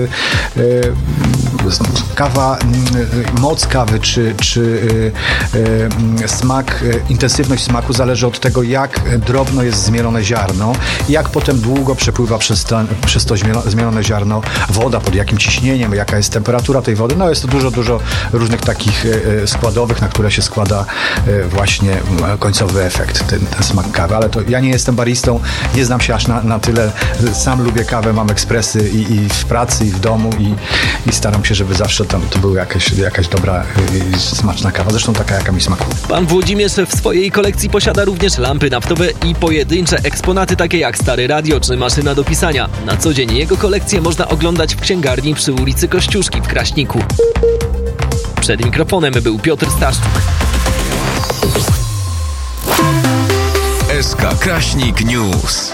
kawa, moc kawy czy smak, intensywność smaku zależy od tego, jak drobno jest zmielone ziarno i jak potem długo przepływa przez to zmielone ziarno woda, pod jakim ciśnieniem, jaka jest temperatura tej wody. No jest to dużo różnych takich składowych, na które się składa właśnie końcowy efekt, ten smak kawy. Ale to ja nie jestem baristą, nie znam się aż na tyle. Sam lubię kawę, mam ekspresy i w pracy, i w domu i staram się, żeby zawsze tam to była jakaś dobra, smaczna kawa. Zresztą taka, jaka mi smakuje. Pan Włodzimierz w swojej kolekcji posiada również lampy naftowe i pojedyncze eksponaty takie jak stare radio czy maszyna do pisania. Na co dzień jego kolekcję można oglądać w księgarni przy ulicy Kościuszki w Kraśniku. Przed mikrofonem był Piotr Staszczuk. SK Kraśnik News.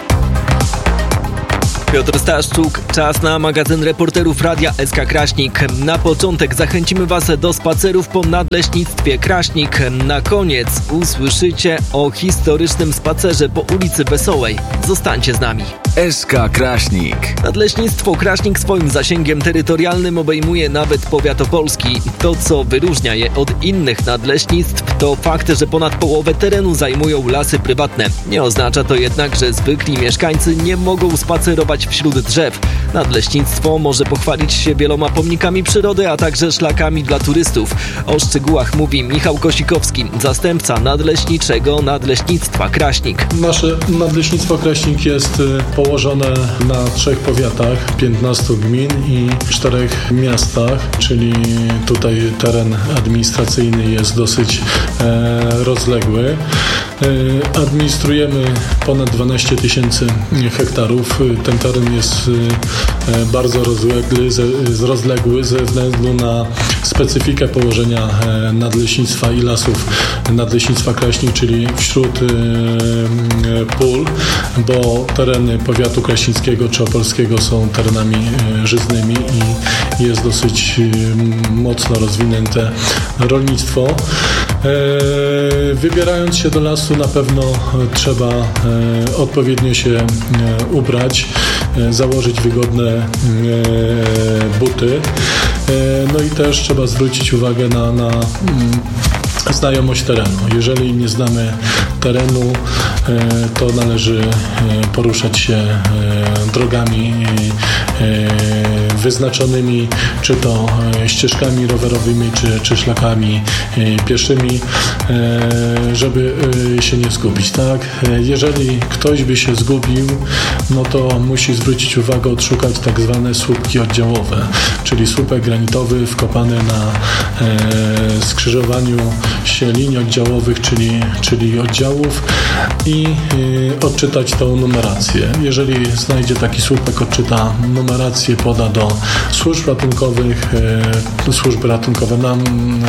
Piotr Staszczuk, czas na magazyn reporterów Radia SK Kraśnik. Na początek zachęcimy Was do spacerów po Nadleśnictwie Kraśnik. Na koniec usłyszycie o historycznym spacerze po ulicy Wesołej. Zostańcie z nami. SK Kraśnik. Nadleśnictwo Kraśnik swoim zasięgiem terytorialnym obejmuje nawet powiat opolski. To, co wyróżnia je od innych nadleśnictw, to fakt, że ponad połowę terenu zajmują lasy prywatne. Nie oznacza to jednak, że zwykli mieszkańcy nie mogą spacerować wśród drzew. Nadleśnictwo może pochwalić się wieloma pomnikami przyrody, a także szlakami dla turystów. O szczegółach mówi Michał Kosikowski, zastępca nadleśniczego Nadleśnictwa Kraśnik. Nasze Nadleśnictwo Kraśnik jest położone na 3 powiatach, 15 gmin i 4 miastach, czyli tutaj teren administracyjny jest dosyć rozległy. Administrujemy ponad 12 000 hektarów. Ten teren jest bardzo rozległy ze względu na specyfikę położenia nadleśnictwa i lasów Nadleśnictwa Kraśnik, czyli wśród pól, bo tereny powiatu kraśnickiego czy opolskiego są terenami żyznymi i jest dosyć mocno rozwinięte rolnictwo. Wybierając się do lasu, na pewno trzeba odpowiednio się ubrać, założyć wygodne buty. No i też trzeba zwrócić uwagę na znajomość terenu. Jeżeli nie znamy terenu, to należy poruszać się drogami wyznaczonymi, czy to ścieżkami rowerowymi, czy szlakami pieszymi, żeby się nie zgubić, tak? Jeżeli ktoś by się zgubił, no to musi zwrócić uwagę, odszukać tak zwane słupki oddziałowe, czyli słupek granitowy wkopany na skrzyżowaniu się linii oddziałowych, czyli oddziałów i odczytać tą numerację. Jeżeli znajdzie taki słupek, odczyta numerację, poda do służb ratunkowych, służby ratunkowe nam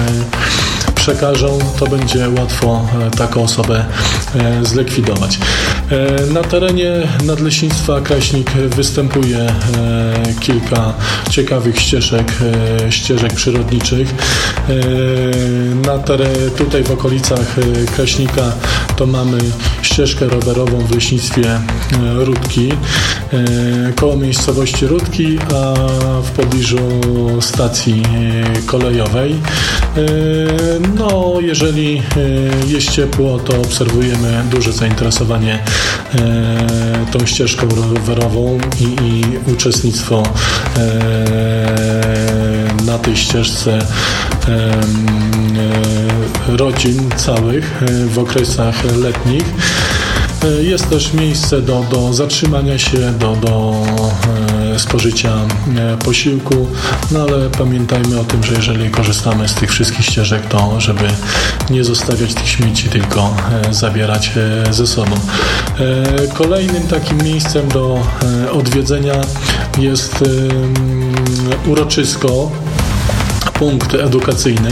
przekażą, to będzie łatwo taką osobę zlikwidować. Na terenie Nadleśnictwa Kraśnik występuje kilka ciekawych ścieżek przyrodniczych. Tutaj w okolicach Kraśnika to mamy ścieżkę rowerową w leśnictwie Rudki, koło miejscowości Rudki, a w pobliżu stacji kolejowej. No, jeżeli jest ciepło, to obserwujemy duże zainteresowanie tą ścieżką rowerową i uczestnictwo na tej ścieżce rodzin całych w okresach letnich. Jest też miejsce do zatrzymania się, do spożycia posiłku, no ale pamiętajmy o tym, że jeżeli korzystamy z tych wszystkich ścieżek, to żeby nie zostawiać tych śmieci, tylko zabierać ze sobą. Kolejnym takim miejscem do odwiedzenia jest uroczysko punkt edukacyjny,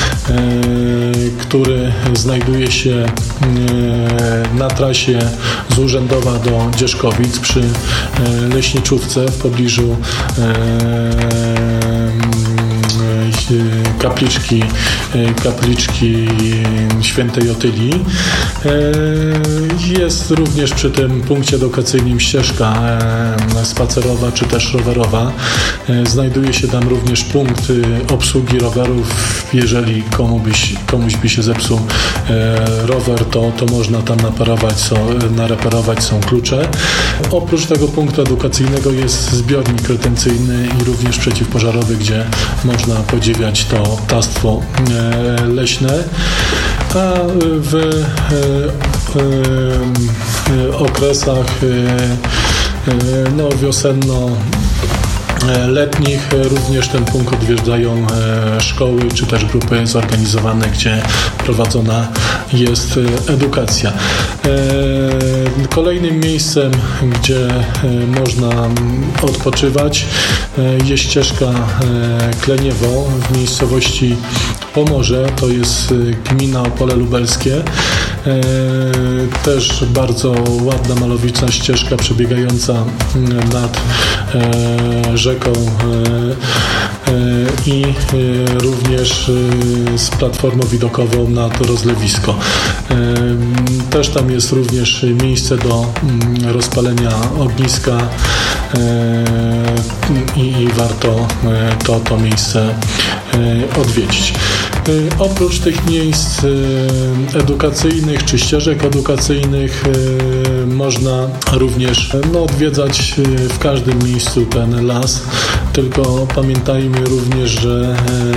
który znajduje się na trasie z Urzędowa do Dzierzkowic przy Leśniczówce w pobliżu kapliczki Świętej Otylii. Jest również przy tym punkcie edukacyjnym ścieżka spacerowa czy też rowerowa. Znajduje się tam również punkt obsługi rowerów. Jeżeli komuś by się zepsuł rower, to można tam nareperować, są klucze. Oprócz tego punktu edukacyjnego jest zbiornik retencyjny i również przeciwpożarowy, gdzie można podziwiać to ptactwo leśne, a w okresach wiosenno-letnich również ten punkt odwiedzają szkoły czy też grupy zorganizowane, gdzie prowadzona jest edukacja. Kolejnym miejscem, gdzie można odpoczywać, jest ścieżka Kleniewo w miejscowości Pomorze, to jest gmina Opole Lubelskie. Też bardzo ładna, malownicza ścieżka przebiegająca nad rzeką i również z platformą widokową nad rozlewisko. Też tam jest również miejsce do rozpalenia ogniska i warto to miejsce odwiedzić. Oprócz tych miejsc edukacyjnych czy ścieżek edukacyjnych można również odwiedzać w każdym miejscu ten las, tylko pamiętajmy również, że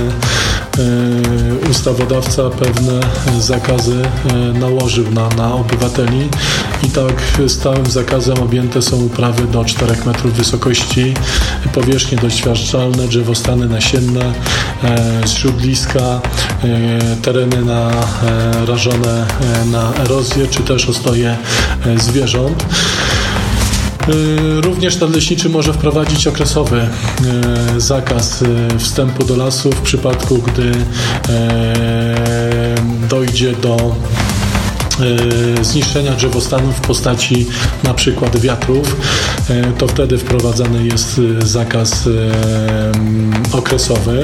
ustawodawca pewne zakazy nałożył na obywateli i tak stałym zakazem objęte są uprawy do 4 metrów wysokości, powierzchnie doświadczalne, drzewostany nasienne, źródliska, tereny narażone na erozję czy też ostoje zwierząt. Również nadleśniczy może wprowadzić okresowy zakaz wstępu do lasu w przypadku, gdy dojdzie do zniszczenia drzewostanów w postaci na przykład wiatrów, to wtedy wprowadzany jest zakaz okresowy,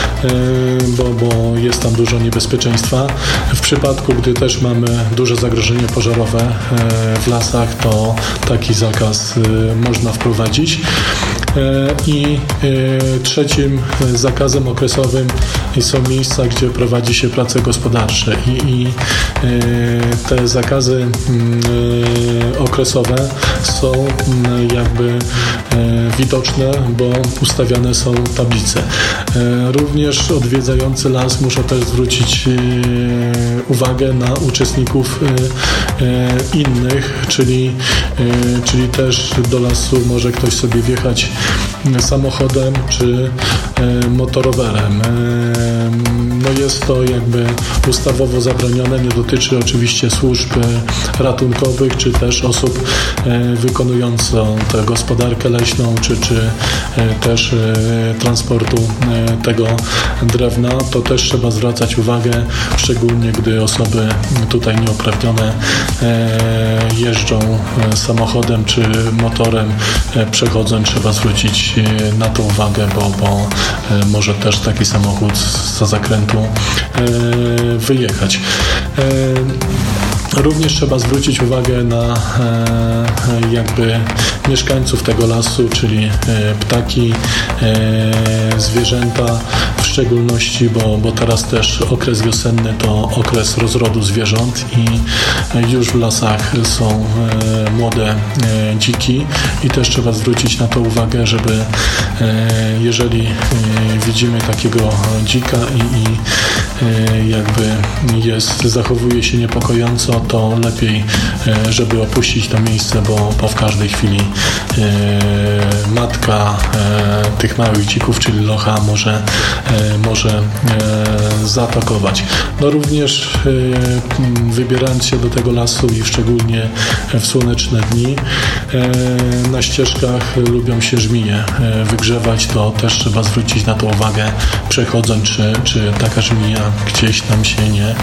bo jest tam dużo niebezpieczeństwa. W przypadku, gdy też mamy duże zagrożenie pożarowe w lasach, to taki zakaz można wprowadzić. I trzecim zakazem okresowym są miejsca, gdzie prowadzi się prace gospodarcze i te zakazy okresowe są jakby widoczne, bo ustawiane są tablice. Również odwiedzający las muszą też zwrócić uwagę na uczestników innych, czyli też do lasu może ktoś sobie wjechać samochodem czy motorowerem. Jest to jakby ustawowo zabronione, nie dotyczy oczywiście służb ratunkowych, czy też osób wykonujących tę gospodarkę leśną, czy też transportu tego drewna. To też trzeba zwracać uwagę, szczególnie gdy osoby tutaj nieuprawnione jeżdżą samochodem czy motorem, przechodząc, trzeba zwrócić na to uwagę, bo może też taki samochód za zakrętu wyjechać. Również trzeba zwrócić uwagę na jakby mieszkańców tego lasu, czyli ptaki, zwierzęta w szczególności, bo teraz też okres wiosenny to okres rozrodu zwierząt i już w lasach są młode dziki i też trzeba zwrócić na to uwagę, żeby jeżeli widzimy takiego dzika i jakby zachowuje się niepokojąco, to lepiej, żeby opuścić to miejsce, bo w każdej chwili matka tych małych dzików, czyli locha, może zaatakować. No również wybierając się do tego lasu i szczególnie w słoneczne dni, na ścieżkach lubią się żmije wygrzewać, to też trzeba zwrócić na to uwagę, przechodząc, czy taka żmija gdzieś tam się nie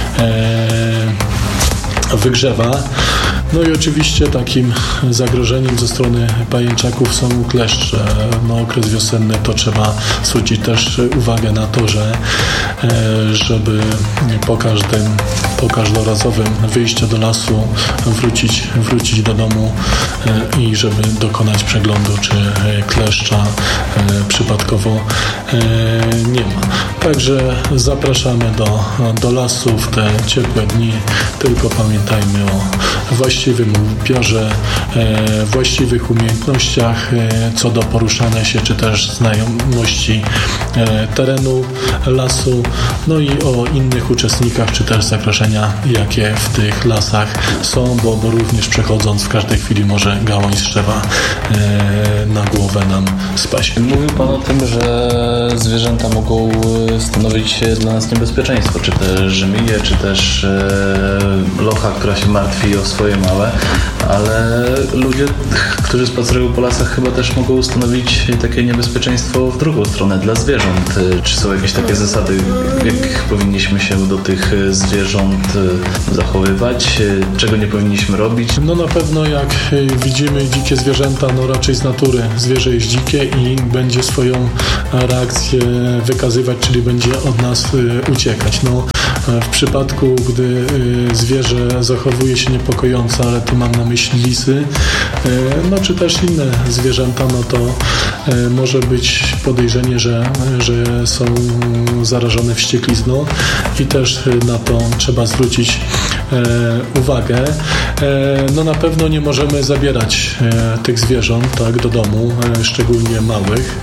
wygrzewa. No i oczywiście takim zagrożeniem ze strony pajęczaków są kleszcze. No, okres wiosenny to trzeba zwrócić też uwagę na to, żeby po każdorazowym wyjściu do lasu wrócić do domu i żeby dokonać przeglądu, czy kleszcza przypadkowo nie ma. Także zapraszamy do lasu w te ciepłe dni, tylko pamiętajmy o właściwym ubiorze, właściwych umiejętnościach co do poruszania się, czy też znajomości terenu lasu, no i o innych uczestnikach, czy też zagrożenia, jakie w tych lasach są, bo również przechodząc w każdej chwili może gałąź z drzewa na głowę nam spaść. Mówił Pan o tym, że zwierzęta mogą stanowić dla nas niebezpieczeństwo, czy te żmije, czy też locha, która się martwi o swoje małe, ale ludzie, którzy spacerują po lasach, chyba też mogą stanowić takie niebezpieczeństwo w drugą stronę dla zwierząt. Czy są jakieś takie zasady, jak powinniśmy się do tych zwierząt zachowywać, czego nie powinniśmy robić? No na pewno jak widzimy dzikie zwierzęta, no raczej z natury zwierzę jest dzikie i będzie swoją reakcję wykazywać, czyli będzie od nas uciekać. No, w przypadku, gdy zwierzę zachowuje się niepokojąco, ale tu mam na myśli lisy, no czy też inne zwierzęta, no to może być podejrzenie, że są zarażone wścieklizną i też na to trzeba zwrócić uwagę. No na pewno nie możemy zabierać tych zwierząt tak, do domu, szczególnie małych,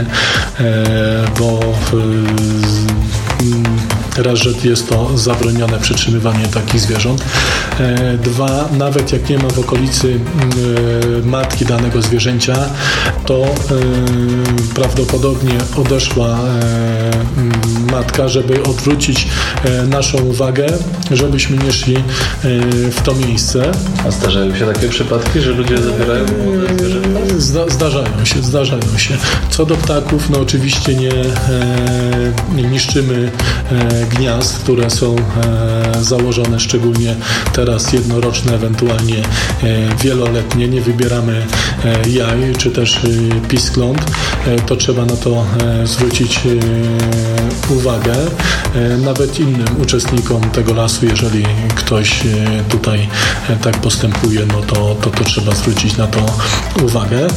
bo raz, że jest to zabronione przetrzymywanie takich zwierząt. Dwa, nawet jak nie ma w okolicy matki danego zwierzęcia, to prawdopodobnie odeszła matka, żeby odwrócić naszą uwagę, żebyśmy nie szli w to miejsce. A zdarzają się takie przypadki, że ludzie zabierają zwierzęta? Zdarzają się. Co do ptaków, no oczywiście nie niszczymy gniazd, które są założone, szczególnie teraz jednoroczne, ewentualnie wieloletnie. Nie wybieramy jaj, czy też piskląt. To trzeba na to zwrócić uwagę. Nawet innym uczestnikom tego lasu, jeżeli ktoś tutaj tak postępuje, no to trzeba zwrócić na to uwagę.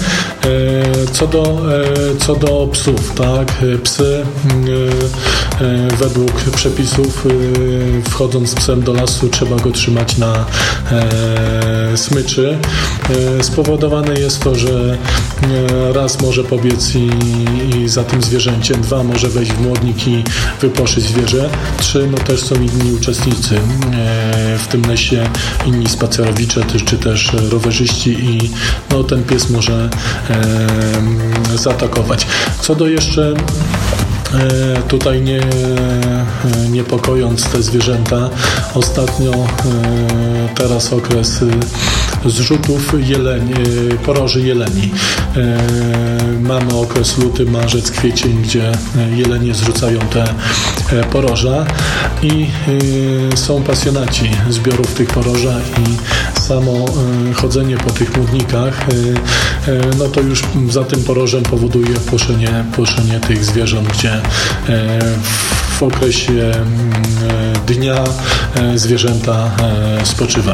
Co do psów, tak? Psy według przepisów, wchodząc z psem do lasu, trzeba go trzymać na smyczy. Spowodowane jest to, że raz może pobiec i za tym zwierzęciem, dwa może wejść w młodnik i wypłoszyć zwierzę, trzy, no też są inni uczestnicy w tym lesie, inni spacerowicze, czy też rowerzyści i no, ten pies może zaatakować. Co do jeszcze tutaj niepokojąc te zwierzęta, ostatnio teraz okres zrzutów poroży jeleni. Mamy okres luty, marzec, kwiecień, gdzie jelenie zrzucają te poroża i są pasjonaci zbiorów tych poroża i samo chodzenie po tych młodnikach, no to już za tym porożem powoduje płoszenie tych zwierząt, gdzie w okresie dnia zwierzęta spoczywają.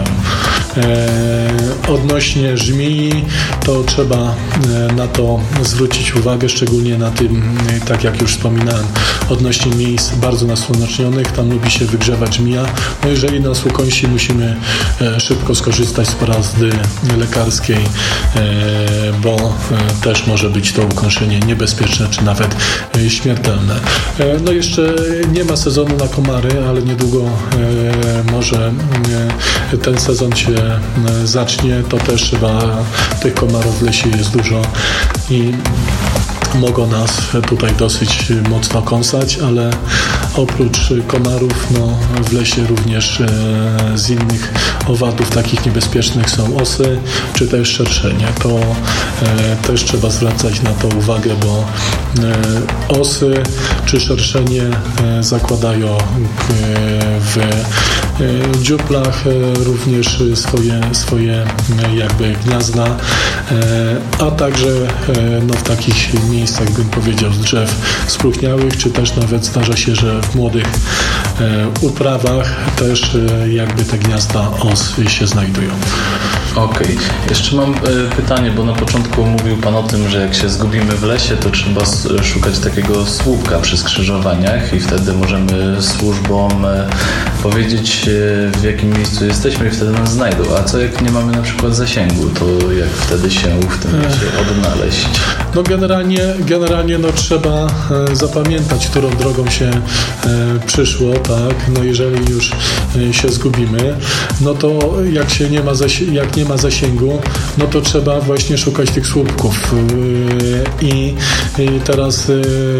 Odnośnie żmii, to trzeba na to zwrócić uwagę, szczególnie na tym, tak jak już wspominałem, odnośnie miejsc bardzo nasłonecznionych, tam lubi się wygrzewać żmija. No jeżeli nas ukąsi, musimy szybko skorzystać z poradzy lekarskiej, bo też może być to ukąszenie niebezpieczne, czy nawet śmiertelne. No jeszcze nie ma sezonu na komary, ale niedługo może ten sezon się zacznie, to też trzeba, tych komarów w lesie jest dużo i mogą nas tutaj dosyć mocno kąsać, ale oprócz komarów, no, w lesie również z innych owadów takich niebezpiecznych są osy, czy też szerszenie. To też trzeba zwracać na to uwagę, bo osy czy szerszenie zakładają w dziuplach również swoje jakby gniazda, a także no, w takich miejscach, bym powiedział, z drzew spróchniałych, czy też nawet zdarza się, że w młodych uprawach też jakby te gniazda os się znajdują. Okej. Jeszcze mam pytanie, bo na początku mówił Pan o tym, że jak się zgubimy w lesie, to trzeba szukać takiego słupka przy skrzyżowaniach i wtedy możemy służbom powiedzieć, w jakim miejscu jesteśmy i wtedy nas znajdą. A co jak nie mamy na przykład zasięgu, to jak wtedy się w tym lesie odnaleźć? No generalnie no, trzeba zapamiętać, którą drogą się przyszło, tak? No jeżeli już się zgubimy, no to jak nie ma zasięgu, no to trzeba właśnie szukać tych słupków. I teraz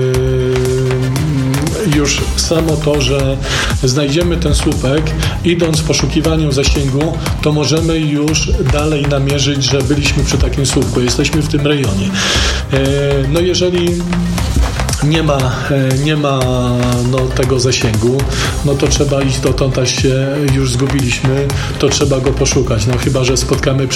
już samo to, że znajdziemy ten słupek, idąc w poszukiwaniu zasięgu, to możemy już dalej namierzyć, że byliśmy przy takim słupku, jesteśmy w tym rejonie. No jeżeli nie ma no, tego zasięgu, no to trzeba iść dotąd, aż się już zgubiliśmy, to trzeba go poszukać. No chyba że spotkamy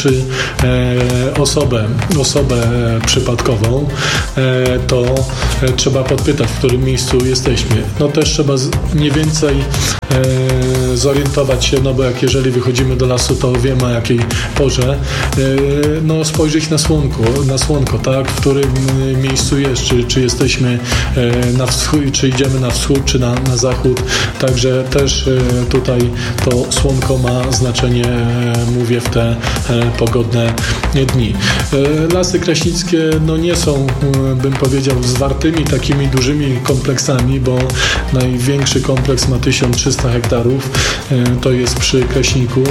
osobę przypadkową, to trzeba podpytać, w którym miejscu jesteśmy. No też trzeba mniej więcej zorientować się, no bo jeżeli wychodzimy do lasu, to wiemy o jakiej porze, no spojrzeć na słonko, tak, w którym miejscu jest, czy jesteśmy na wschód, czy idziemy na wschód, czy na zachód, także też tutaj to słonko ma znaczenie, mówię, w te pogodne dni. Lasy kraśnickie no nie są, bym powiedział, zwartymi takimi dużymi kompleksami, bo największy kompleks ma 1300 hektarów, to jest przy Kraśniku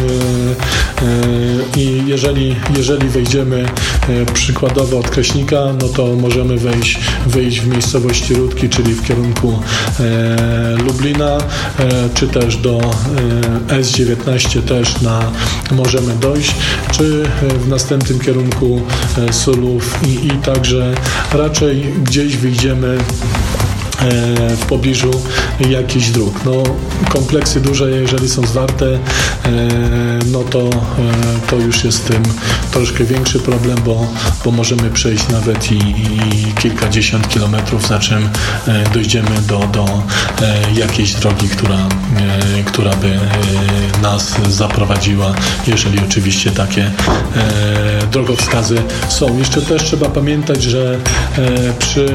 i jeżeli wejdziemy przykładowo od Kraśnika, no to możemy wyjść w miejscowości Rudki, czyli w kierunku Lublina, czy też do S19 też możemy dojść, czy w następnym kierunku Sulów i także raczej gdzieś wyjdziemy w pobliżu jakichś dróg. No, kompleksy duże, jeżeli są zwarte, no to już jest z tym troszkę większy problem, bo możemy przejść nawet i kilkadziesiąt kilometrów, za czym dojdziemy do jakiejś drogi, która by nas zaprowadziła, jeżeli oczywiście takie drogowskazy są. Jeszcze też trzeba pamiętać, że przy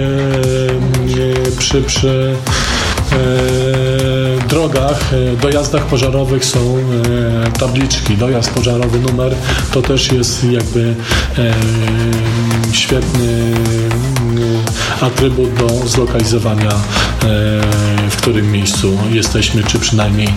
drogach, dojazdach pożarowych są tabliczki. Dojazd pożarowy numer to też jest jakby świetny atrybut do zlokalizowania, w którym miejscu jesteśmy, czy przynajmniej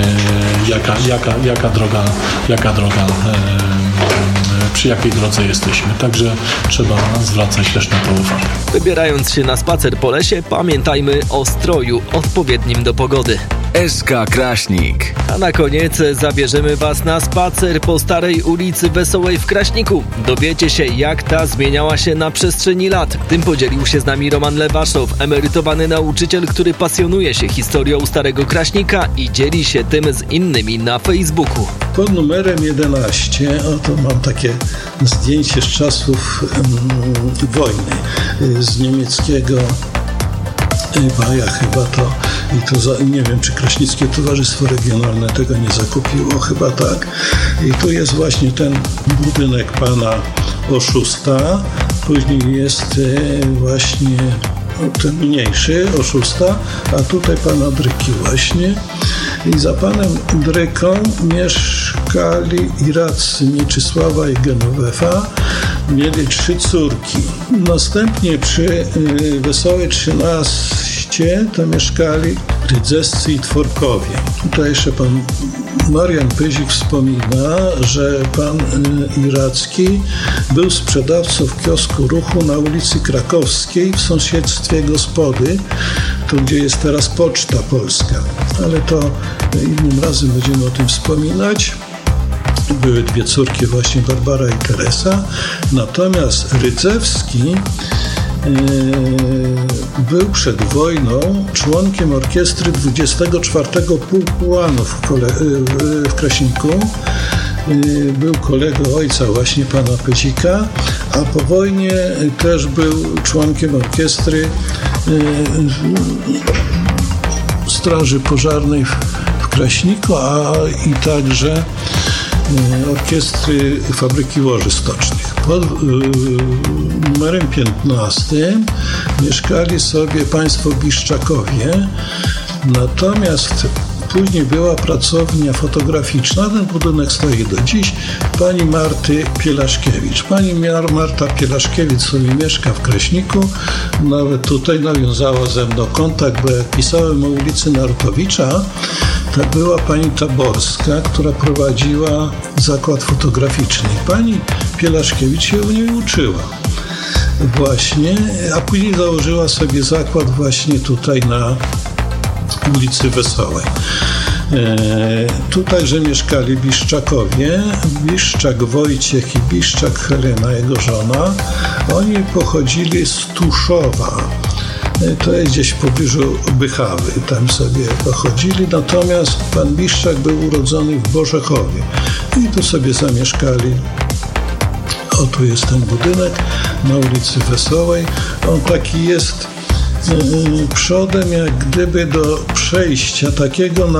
jaka droga przy jakiej drodze jesteśmy. Także trzeba zwracać też na to uwagę. Wybierając się na spacer po lesie, pamiętajmy o stroju odpowiednim do pogody. SK Kraśnik. A na koniec zabierzemy Was na spacer po starej ulicy Wesołej w Kraśniku. Dowiecie się, jak ta zmieniała się na przestrzeni lat. Tym podzielił się z nami Roman Lewaszow, emerytowany nauczyciel, który pasjonuje się historią Starego Kraśnika i dzieli się tym z innymi na Facebooku. Pod numerem 11 oto mam takie zdjęcie z czasów wojny, z niemieckiego chyba to nie wiem, czy Kraśnickie Towarzystwo Regionalne tego nie zakupiło, chyba tak. I tu jest właśnie ten budynek pana Oszusta, później jest właśnie ten mniejszy Oszusta, a tutaj pana Dryki właśnie. I za panem Dryką mieszkali Iracy Mieczysława i Genowefa. Mieli 3 córki. Następnie przy Wesołej 13 to mieszkali Rydzewscy i Tworkowie. Tutaj jeszcze pan Marian Pyzik wspomina, że pan Iracki był sprzedawcą w kiosku Ruchu na ulicy Krakowskiej w sąsiedztwie Gospody, tu gdzie jest teraz Poczta Polska. Ale to innym razem będziemy o tym wspominać. Były 2 córki właśnie, Barbara i Teresa. Natomiast Rydzewski był przed wojną członkiem orkiestry 24 Pułku Ułanów w Kraśniku. Był kolegą ojca właśnie pana Pyzika, a po wojnie też był członkiem orkiestry Straży Pożarnej w Kraśniku, a i także orkiestry Fabryki Łoży Stocznych. Pod numerem 15 mieszkali sobie państwo Biszczakowie, natomiast później była pracownia fotograficzna, ten budynek stoi do dziś, pani Marty Pielaszkiewicz. Pani Marta Pielaszkiewicz sobie mieszka w Kraśniku, nawet tutaj nawiązała ze mną kontakt, bo jak pisałem o ulicy Narutowicza, to była pani Taborska, która prowadziła zakład fotograficzny. Pani Pielaszkiewicz się u niej uczyła właśnie, a później założyła sobie zakład właśnie tutaj na ulicy Wesołej. Tu także mieszkali Biszczakowie, Biszczak Wojciech i Biszczak Helena, jego żona. Oni pochodzili z Tuszowa. To jest gdzieś w pobliżu Bychawy, tam sobie pochodzili, natomiast pan Biszczak był urodzony w Borzechowie i tu sobie zamieszkali. O, tu jest ten budynek na ulicy Wesołej. On taki jest przodem jak gdyby do przejścia takiego na